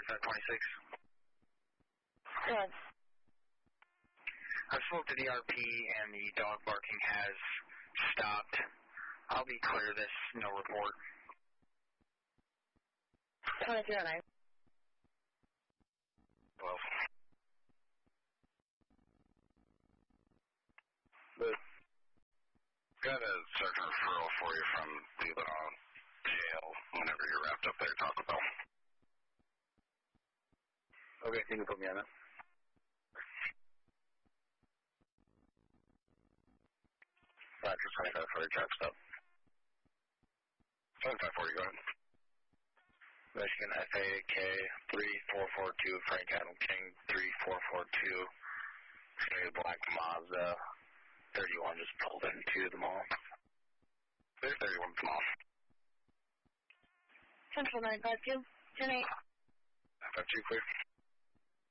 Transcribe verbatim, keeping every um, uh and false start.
five twenty-six. Good. I spoke to the R P and the dog barking has stopped. I'll be clear this, no report. twenty-three oh nine. Well, but got a certain referral for you from the uh, jail whenever you're wrapped up there, Taco Bell. Okay, you can put me on it. Roger, twenty-five forty, truck stop. twenty-five forty, go ahead. Michigan F A K three four four two, Frank Adam King three four four two. A black Mazda thirty-one just pulled into the mall. There's thirty-one at the mall. Central nine five two, ten eight. nine five two, clear.